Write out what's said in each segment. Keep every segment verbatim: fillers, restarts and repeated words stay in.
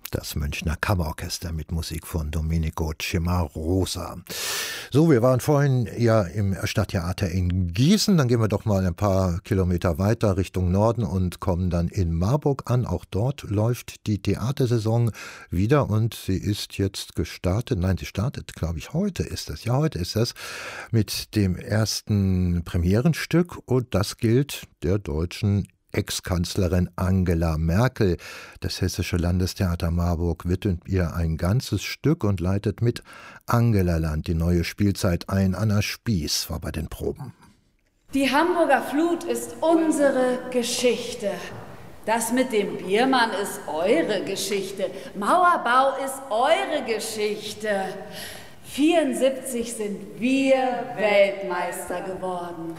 Das Münchner Kammerorchester mit Musik von Domenico Cimarosa. So, wir waren vorhin ja im Stadttheater in Gießen. Dann gehen wir doch mal ein paar Kilometer weiter Richtung Norden und kommen dann in Marburg an. Auch dort läuft die Theatersaison wieder und sie ist jetzt gestartet. Nein, sie startet, glaube ich, heute ist es. Ja, heute ist es mit dem ersten Premierenstück und das gilt der deutschen Ex-Kanzlerin Angela Merkel. Das Hessische Landestheater Marburg widmet ihr ein ganzes Stück und leitet mit Angelaland die neue Spielzeit ein. Anna Spieß war bei den Proben. Die Hamburger Flut ist unsere Geschichte. Das mit dem Biermann ist eure Geschichte. Mauerbau ist eure Geschichte. vierundsiebzig sind wir Weltmeister geworden.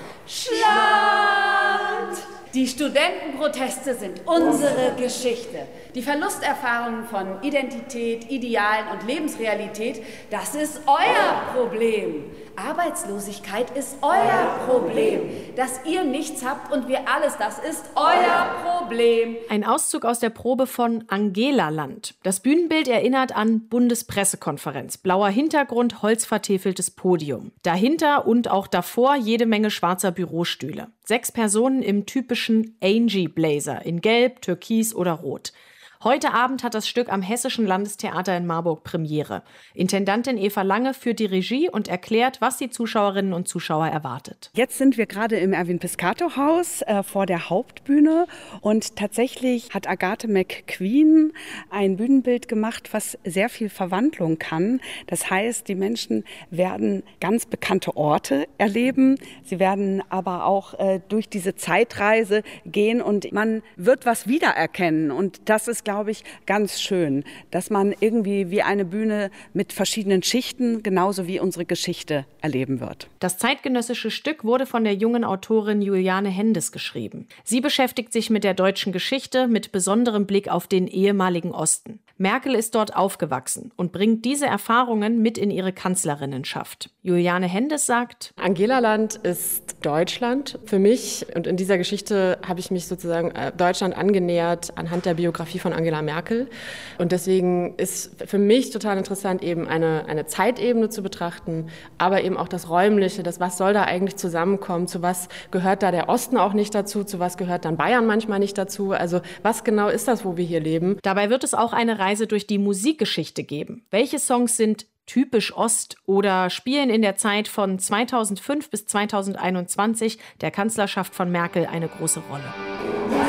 Schland! Die Studentenproteste sind unsere Geschichte. Die Verlusterfahrungen von Identität, Idealen und Lebensrealität, das ist euer Problem. Arbeitslosigkeit ist euer Problem. Dass ihr nichts habt und wir alles, das ist euer Problem. Ein Auszug aus der Probe von Angelaland. Das Bühnenbild erinnert an Bundespressekonferenz. Blauer Hintergrund, holzvertäfeltes Podium. Dahinter und auch davor jede Menge schwarzer Bürostühle. Sechs Personen im typischen Angie-Blazer in Gelb, Türkis oder Rot. Heute Abend hat das Stück am Hessischen Landestheater in Marburg Premiere. Intendantin Eva Lange führt die Regie und erklärt, was die Zuschauerinnen und Zuschauer erwartet. Jetzt sind wir gerade im Erwin-Piscator-Haus äh, vor der Hauptbühne und tatsächlich hat Agathe McQueen ein Bühnenbild gemacht, was sehr viel Verwandlung kann. Das heißt, die Menschen werden ganz bekannte Orte erleben. Sie werden aber auch äh, durch diese Zeitreise gehen und man wird was wiedererkennen. Und das ist, glaube ich, ganz schön, dass man irgendwie wie eine Bühne mit verschiedenen Schichten genauso wie unsere Geschichte erleben wird. Das zeitgenössische Stück wurde von der jungen Autorin Juliane Hendes geschrieben. Sie beschäftigt sich mit der deutschen Geschichte mit besonderem Blick auf den ehemaligen Osten. Merkel ist dort aufgewachsen und bringt diese Erfahrungen mit in ihre Kanzlerinnenschaft. Juliane Hendes sagt: Angelaland ist Deutschland für mich und in dieser Geschichte habe ich mich sozusagen Deutschland angenähert anhand der Biografie von Angela Merkel. Und deswegen ist für mich total interessant, eben eine, eine Zeitebene zu betrachten, aber eben auch das Räumliche, das was soll da eigentlich zusammenkommen, zu was gehört da der Osten auch nicht dazu, zu was gehört dann Bayern manchmal nicht dazu, also was genau ist das, wo wir hier leben. Dabei wird es auch eine Reise durch die Musikgeschichte geben. Welche Songs sind typisch Ost oder spielen in der Zeit von zweitausendfünf bis zweitausendeinundzwanzig der Kanzlerschaft von Merkel eine große Rolle?